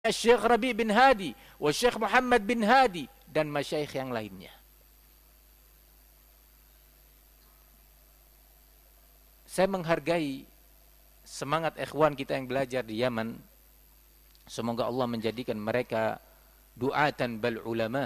Syekh Rabi' bin Hadi, wa Syekh Muhammad bin Hadi, dan masyayikh yang lainnya. Saya menghargai semangat ikhwan kita yang belajar di Yaman. Semoga Allah menjadikan mereka du'atan bal ulama.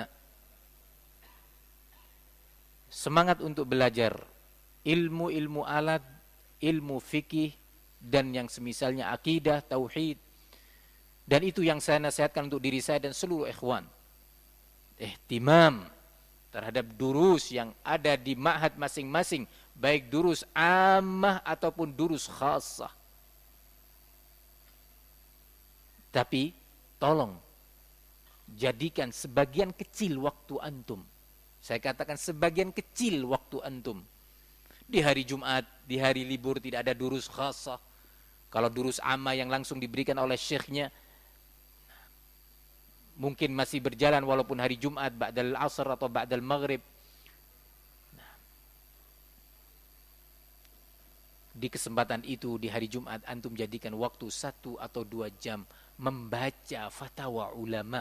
Semangat untuk belajar ilmu-ilmu alat, ilmu fikih, dan yang semisalnya akidah, tauhid. Dan itu yang saya nasihatkan untuk diri saya dan seluruh ikhwan. Ihtimam terhadap durus yang ada di ma'had masing-masing, baik durus ammah ataupun durus khassah. Tapi tolong jadikan sebagian kecil waktu antum. Saya katakan sebagian kecil waktu antum. Di hari Jumat, di hari libur tidak ada durus khassah. Kalau durus ammah yang langsung diberikan oleh syekhnya mungkin masih berjalan walaupun hari Jumat ba'dal asr atau ba'dal maghrib. Di kesempatan itu di hari Jumat antum jadikan waktu 1 atau 2 jam membaca fatwa ulama.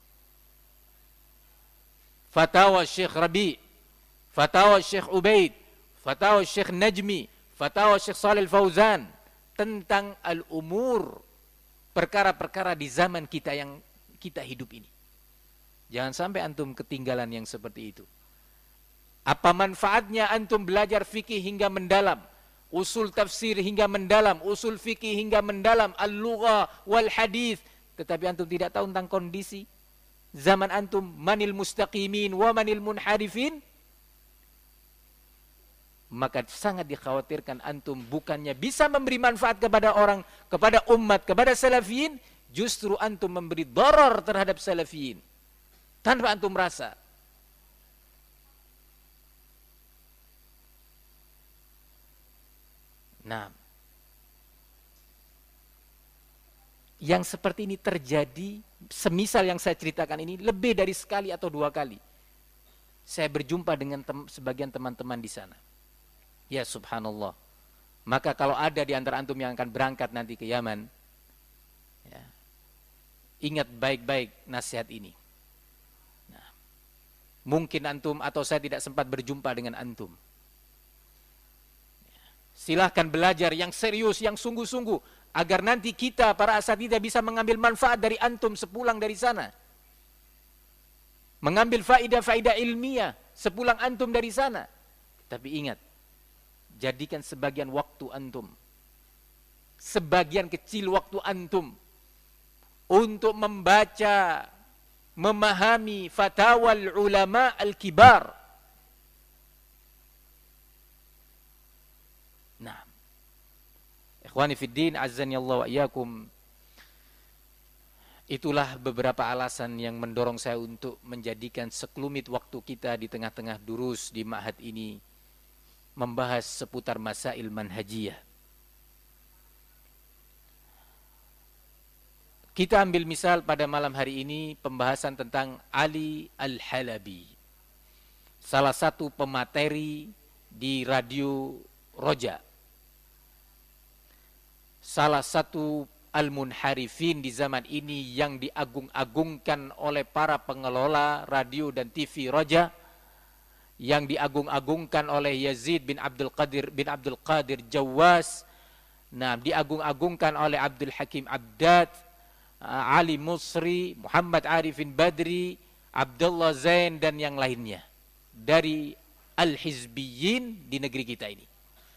Fatwa Syekh Rabi', fatwa Syekh Ubaid, fatwa Syekh Najmi, fatwa Syekh Shalih Fauzan tentang al-umur, perkara-perkara di zaman kita yang kita hidup ini. Jangan sampai antum ketinggalan yang seperti itu. Apa manfaatnya antum belajar fikih hingga mendalam, usul tafsir hingga mendalam, usul fikih hingga mendalam, al-lugha wal hadis, tetapi antum tidak tahu tentang kondisi zaman antum, manil mustaqimin wa manil munharifin? Maka sangat dikhawatirkan antum bukannya bisa memberi manfaat kepada orang, kepada umat, kepada salafiyin, justru antum memberi darar terhadap salafiyin tanpa antum rasa. Nah, yang seperti ini terjadi, semisal yang saya ceritakan ini lebih dari sekali atau 2 kali. Saya berjumpa dengan sebagian teman-teman di sana. Ya subhanallah. Maka kalau ada di antara antum yang akan berangkat nanti ke Yaman, ya, ingat baik-baik nasihat ini. Nah, mungkin antum atau saya tidak sempat berjumpa dengan antum. Silahkan belajar yang serius, yang sungguh-sungguh, agar nanti kita para asatidzah bisa mengambil manfaat dari antum sepulang dari sana. Mengambil faidah-faidah ilmiah sepulang antum dari sana. Tapi ingat, jadikan sebagian waktu antum, sebagian kecil waktu antum untuk membaca, memahami fatwa ulama al-kibar. Nah, ikhwani fiddin, azzani Allah wa iyyakum, itulah beberapa alasan yang mendorong saya untuk menjadikan sekelumit waktu kita di tengah-tengah durus di ma'had ini membahas seputar masail manhajiyah. Kita ambil misal pada malam hari ini pembahasan tentang Ali Al-Halabi, salah satu pemateri di radio Roja, salah satu al-munharifin di zaman ini yang diagung-agungkan oleh para pengelola radio dan TV Roja, yang diagung-agungkan oleh Yazid bin Abdul Qadir Jawas, nah, diagung-agungkan oleh Abdul Hakim Abdad, Ali Musri, Muhammad Arifin Badri, Abdullah Zain, dan yang lainnya dari al-hizbiyin di negeri kita ini.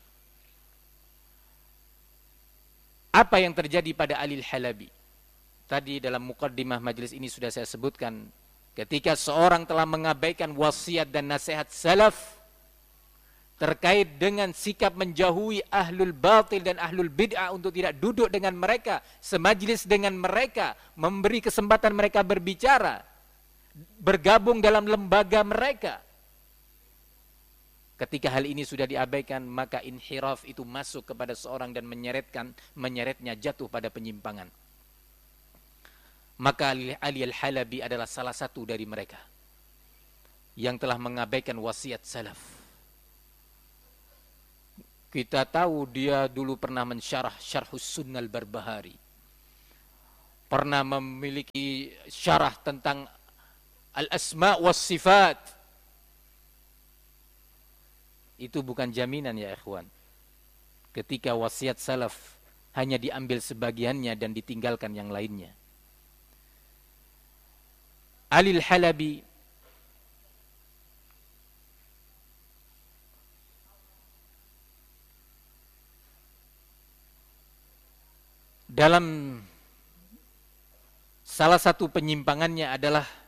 Apa yang terjadi pada Ali Al-Halabi? Tadi dalam muqaddimah majelis ini sudah saya sebutkan, ketika seorang telah mengabaikan wasiat dan nasihat salaf terkait dengan sikap menjauhi ahlul batil dan ahlul bid'ah untuk tidak duduk dengan mereka, semajlis dengan mereka, memberi kesempatan mereka berbicara, bergabung dalam lembaga mereka. Ketika hal ini sudah diabaikan, maka inhiraf itu masuk kepada seorang dan menyeretnya jatuh pada penyimpangan. Maka Ali Al-Halabi adalah salah satu dari mereka yang telah mengabaikan wasiat salaf. Kita tahu dia dulu pernah mensyarah Syarhus Sunnah Al-Barbahari. pernah memiliki syarah tentang al-asma was sifat. Itu bukan jaminan ya ikhwan. Ketika wasiat salaf hanya diambil sebagiannya dan ditinggalkan yang lainnya. Alil Halabi dalam salah satu penyimpangannya adalah